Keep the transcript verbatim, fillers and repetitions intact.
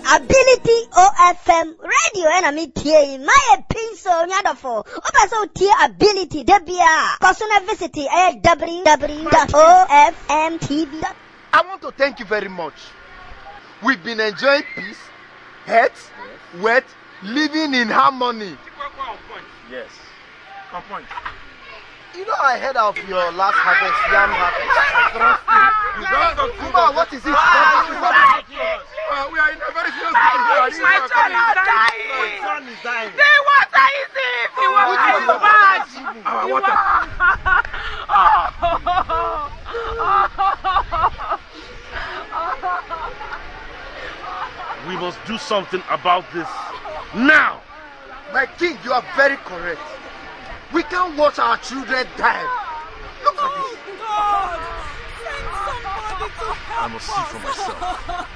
Ability O F M radio and a media. My pencil nyadofo. Opa so tie ability debia. Personal visit at w w w dot o f m t v. I want to thank you very much. We've been enjoying peace, health, yes. Wet, living in harmony. Yes. Come point. You know, I heard of your last harvest, yam harvest. You don't talk too much. What is it? Uh, we are in a very serious situation. My son is dying. My son is dying. The water is it. The water is bad. Our water. We must do something about this now. My king, you are very correct. We can't watch our children die. Look at this. God, send somebody to help I must see for myself.